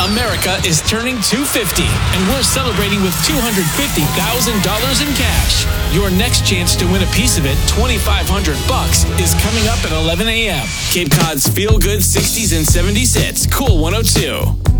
America is turning 250, and we're celebrating with $250,000 in cash. Your next chance to win a piece of it, $2,500, is coming up at 11 a.m. Cape Cod's feel-good 60s and 70s hits, Cool 102.